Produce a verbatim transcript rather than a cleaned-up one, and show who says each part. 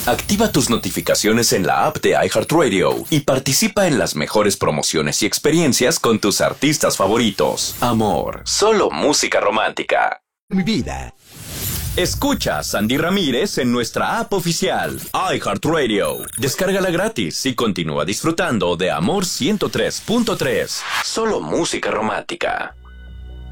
Speaker 1: Activa tus notificaciones en la app de iHeartRadio y participa en las mejores promociones y experiencias con tus artistas favoritos. Amor, solo música romántica.
Speaker 2: Mi vida.
Speaker 1: Escucha a Sandy Ramírez en nuestra app oficial, iHeartRadio. Descárgala gratis y continúa disfrutando de Amor ciento tres punto tres. Solo música romántica.